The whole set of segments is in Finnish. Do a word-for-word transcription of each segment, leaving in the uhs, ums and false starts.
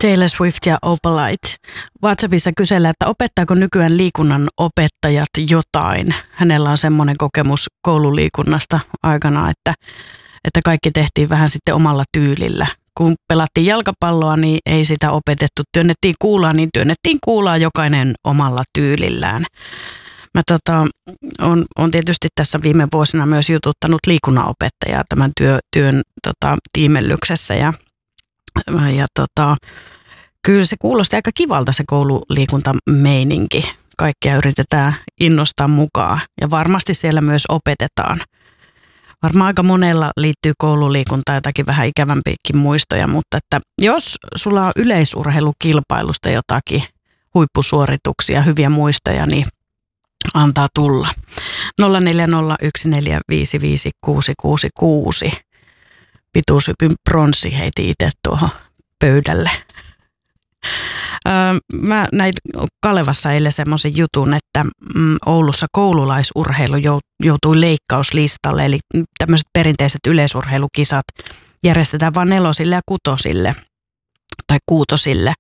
Taylor Swift ja Opalite. WhatsAppissa kysellä, että opettaako nykyään liikunnan opettajat jotain. Hänellä on semmoinen kokemus koululiikunnasta aikana, että, että kaikki tehtiin vähän sitten omalla tyylillä. Kun pelattiin jalkapalloa, niin ei sitä opetettu. Työnnettiin kuulaa, niin työnnettiin kuulaa jokainen omalla tyylillään. Mä tota, on, on tietysti tässä viime vuosina myös jututtanut liikunnanopettajaa tämän työ, työn tota, tiimellyksessä ja, ja tota, kyllä se kuulosti aika kivalta se koululiikuntameininki. Kaikkia yritetään innostaa mukaan ja varmasti siellä myös opetetaan. Varmaan aika monella liittyy koululiikuntaan jotakin vähän ikävämpiäkin muistoja, mutta että jos sulla on yleisurheilukilpailusta jotakin huippusuorituksia, hyviä muistoja, niin antaa tulla. nolla neljä nolla yksi neljä viisi viisi kuusi kuusi kuusi. Pituushypyn pronssi heiti itse tuohon pöydälle. Mä näin Kalevassa eilen semmoisen jutun, että Oulussa koululaisurheilu joutui leikkauslistalle, eli tämmöiset perinteiset yleisurheilukisat järjestetään vain nelosille ja kutosille tai kuutosille.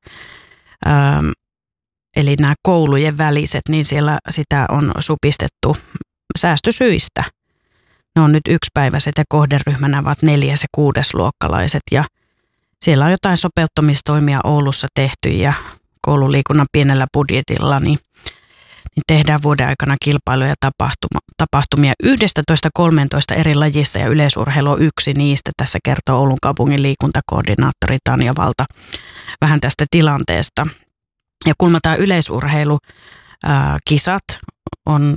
Eli nämä koulujen väliset, niin siellä sitä on supistettu säästösyistä. Ne on nyt yksipäiväiset ja kohderyhmänä ovat neljäs- ja kuudesluokkalaiset ja siellä on jotain sopeuttamistoimia Oulussa tehty ja koululiikunnan pienellä budjetilla, niin, niin tehdään vuoden aikana kilpailuja ja tapahtuma, tapahtumia yksitoista kolmetoista eri lajissa ja yleisurheilu on yksi niistä. Tässä kertoo Oulun kaupungin liikuntakoordinaattori Tanja Valta vähän tästä tilanteesta. Ja kun tämä yleisurheilukisat on